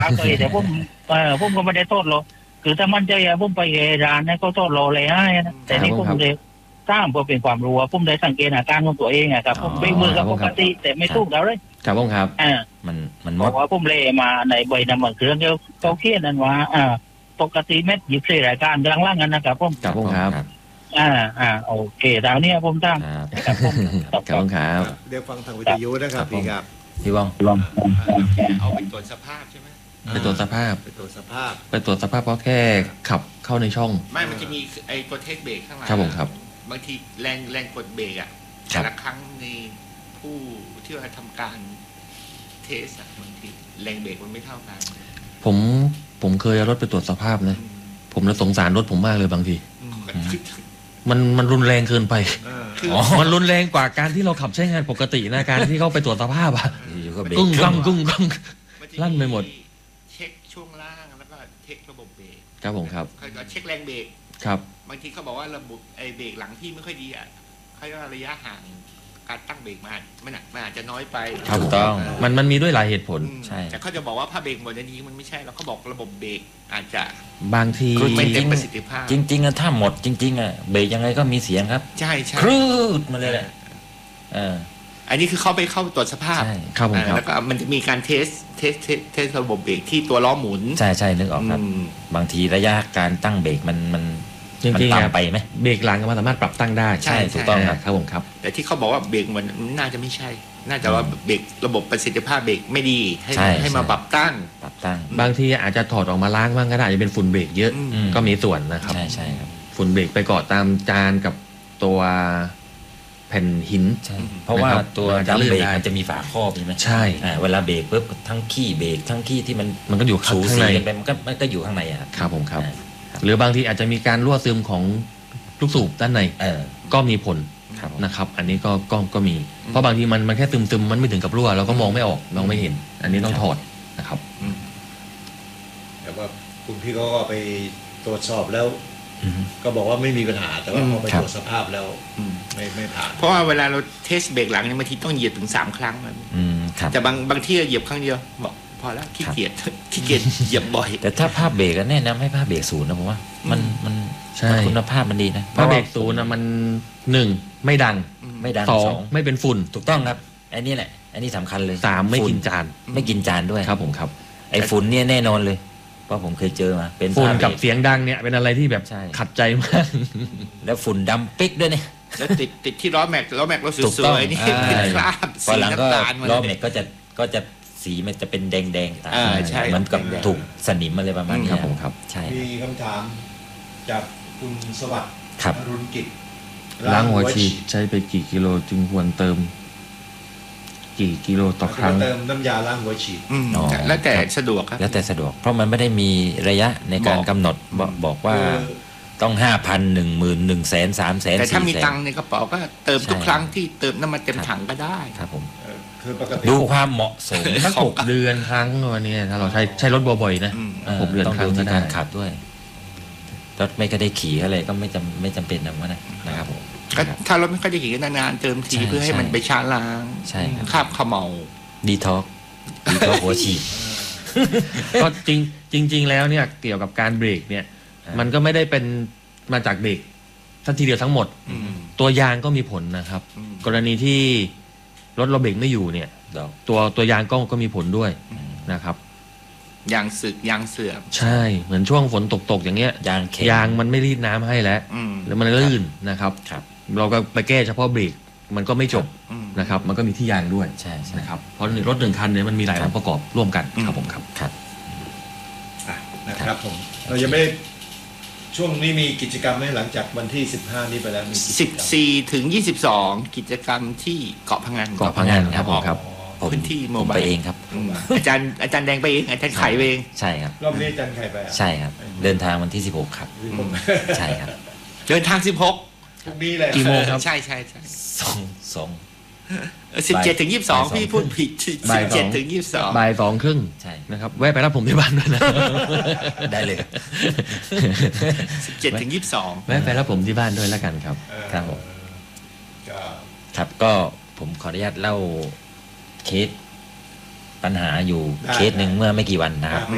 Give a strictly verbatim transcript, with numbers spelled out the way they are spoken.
เคยแต่ผมเออผมก็ไม่ได้โทษหรอกคือถ้ามันใจอะผมไปร้านนั้นก็โทษรอเลยให้นะแต่นี่ผมเลยสร้างเพื่อเป็นความรู้ผมได้สังเกตอาการของตัวเองอะครับผมเบมือกับปกติแต่ไม่ถูกแล้วเลยครับผมครับอ่ามันมันบอกว่าผมเลยมาในใบนำมาเครื่องเดียวเขาเขียนนั่นว่าอ่าปกติเม็ดหยิบใส่รายการกลางล่างกันนะครับผมครับผมครับอ่าอ่าโอเคดาวนี้ผมตั้งครับผมครับเดี๋ยวฟังทางวิทยุนะครับพี่ครับพี่ว่องลองเอาไปตรวจสภาพใช่ไหมไปตรวจสภาพไปตรวจสภาพไปตรวจสภาพเพราะแค่ขับเข้าในช่องไม่มันจะมีไอ้ตัวเทสเบรกข้างหลังครับผมครับบางทีแรงแรงกดเบรกอ่ะแต่ละครั้งในผู้ที่ว่าทำการเทสอ่ะบางทีแรงเบรกมันไม่เท่ากันผมผมเคยเอารถไปตรวจสภาพนะผมเลยสงสารรถผมมากเลยบางทีมันมันรุนแรงเกินไปอ๋อมันรุนแรงกว่าการที่เราขับใช้งานปกตินะการที่เขาไปตรวจสภาพอะกุ้งกังกุ้งกังลั่นไปหมดเช็คช่วงล่างแล้วก็เช็คระบบเบรกครับผมครับเช็คแรงเบรกครับบางทีเขาบอกว่าระบบไอ้เบรกหลังที่ไม่ค่อยดีอ่ะเขาว่าระยะห่างการตั้งเบรกมันมันมันอาจจะน้อยไปถูกต้องมันมันมีด้วยหลายเหตุผลใช่แต่เขาจะบอกว่าผ้าเบรกหมดนี้มันไม่ใช่แล้วเขาบอกระบบเบรกอาจจะบางทีไม่เต็มประสิทธิภาพจริงๆอะถ้าหมดจริงๆอะเบรกยังไงก็มีเสียงครับใช่ใช่ครืดมาเลยแหละเอออันนี้คือเข้าไปเข้าตรวจสภาพครับผมครับแล้วก็มันจะมีการเทสเทสเทสเทสระบบเบรกที่ตัวล้อหมุนใช่ใช่นึกออกครับบางทีระยะการตั้งเบรกมันมันมันต่ำไปไหมเบรกหลังมันสามารถปรับตั้งได้ใช่ถูกต้องครับครับผมครับแต่ที่เขาบอกว่าเบรกมันน่าจะไม่ใช่น่าจะว่าเบรกระบบประสิทธิภาพเบรกไม่ดีให้ให้มาปรับตั้งปรับตั้งบางทีอาจจะถอดออกมาล้างบ้างก็ได้อาจจะเป็นฝุ่นเบรกเยอะก็มีส่วนนะครับใช่ใช่ครับฝุ่นเบรกไปเกาะตามจานกับตัวแผ่นหินเพราะว่าตัวดัมเบรกมันจะมีฝาครอบใช่ไหมใช่เวลาเบรกปุ๊บทั้งขี้เบรกทั้งขี้ที่มันมันก็อยู่ข้างในกันไปมันก็มันก็อยู่ข้างในอะครับผมครับหรือบางทีอาจจะมีการรั่วซึมของลูกสูบด้านในก็มีผลนะครับอันนี้ก็ก็ก็มีเพราะบางทีมันมันแค่ซึมๆมันไม่ถึงกับรั่วเราก็มองไม่ออกมองไม่เห็นอันนี้ต้องถอดนะครับแต่ว่าคุณพี่ก็ไปตรวจสอบแล้วก็บอกว่าไม่มีปัญหาแต่ว่าพอไปตรวจสภาพแล้วไม่ไม่ผ่านเพราะว่าเวลาเราเทสเบรกหลังเนี่ยบางทีต้องเหยียบถึงสามครั้งแต่บางบางที่เหยียบครั้งเดียวบอกพอแล้วขี้เกียจขี้เกียจเหยียบบ่อยแต่ถ้าภาพเบรกก็แนะนำให้ภาพเบรกศูนย์นะผมว่ามันมันคุณภาพมันดีนะภาพเบรกศูนย์นะมันหนึ่งไม่ดังไม่ดังสองไม่เป็นฝุ่นถูกต้องครับอันนี้แหละอันนี้สำคัญเลยสามไม่กินจานไม่กินจานด้วยครับผมครับไอ้ฝุ่นเนี่ยแน่นอนเลยเพราะผมเคยเจอมาเป็นฝุ่นกับเสียงดังเนี่ยเป็นอะไรที่แบบขัดใจมากแล้วฝุ่นดำปิ๊กด้วยเนี่ยแล้วติดติดที่ล้อแม็กล้อแม็กเราสวยๆนี่เป็นคราบสีน้ำตาลล้อแม็กก็จะก็จะสีมันจะเป็นแดงๆตาเหมือนกับถูกสนิมอะไรประมาณนี้ครับผมครับใช่มีคำถามจากคุณสวัสดิ์อรุณกิจล้างหัวฉีดใช้ไปกี่กิโลจึงควรเติมกี่กิโลต่อครั้งเติมน้ำยาล้างหัวฉีดแล้วแต่สะดวกครับแล้วแต่สะดวกเพราะมันไม่ได้มีระยะในการกำหนดบอกว่าต้องห้าพันหนึ่งหมื่นหนึ่งแสนสามแสนแต่ถ้ามีตังค์ในกระเป๋าก็เติมทุกครั้งที่เติมน้ำมันเต็มถังก็ได้ครับผมดูความเหมาะสมสักหกเดือนครั้งวันนี้ถ้าเราใช้ใช้รถบ่อยๆนะหกเดือนครั้งก็ได้ขับด้วยรถไม่ก็ได้ขี่อะไรก็ไม่จำไม่จำเป็นนะว่านะนะครับผมถ้ารถไม่ค่อยได้ขี่นานๆเติมทีเพื่อให้มันไปชาล้างใช่คาบขมเมาดีท็อกดีท็อกหัวฉีดก็จริงจริงๆแล้วเนี่ยเกี่ยวกับการเบรกเนี่ยมันก็ไม่ได้เป็นมาจากเบรกทันทีเดียวทั้งหมดตัวยางก็มีผลนะครับกรณีที่รถเราเบรกไม่อยู่เนี่ยตัวตัวยางก็ก็มีผลด้วยนะครับยางสึกยางเสื่อมใช่เหมือนช่วงฝนตกๆอย่างเงี้ยยางยางมันไม่รีดน้ำให้แล้วแล้วมันลื่นนะครับเราก็ไปแก้เฉพาะเบรกมันก็ไม่จบนะครับมันก็มีที่ยางด้วยใช่นะครับเพราะรถหนึ่งคันเนี่ยมันมีหลายองค์ประกอบร่วมกันครับผมครับครับนะครับผมเรายังไม่ช่วงนี้มีกิจกรรมไหมหลังจากวันที่สิบห้านี้ไปแล้วมีสิบสี่ถึงยี่สิบสองกิจกรรมที่เกาะพังงานเกาะพังงานครับผมครับพื้นที่โมบายไปเองครับอาจารย์อาจารย์แดงไปเองอาจารย์ไข่เองใช่ครับรอบนี้อาจารย์ไข่ไปใช่ครับเดินทางวันที่สิบหกครับใช่ครับเดินทางสิบหกพรุ่งนี้เลยกี่โมงครับใช่ใช่ใช่สองสองสิบเจ็ดถึงยี่สิบสองพี่พูดผิดสิบเจ็ดถึงยี่สิบสองบ่ายสองครึ่งใช่นะครับแวะไปรับผมที่บ้านด้วยนะได้เลยสิบเจ็ดถึงยี่สิบสองแวะไปรับผมที่บ้านด้วยแล้วกันครับครับผมครับก็ผมขออนุญาตเล่าเคสปัญหาอยู่เคสหนึ่งเมื่อไม่กี่วันนะครับ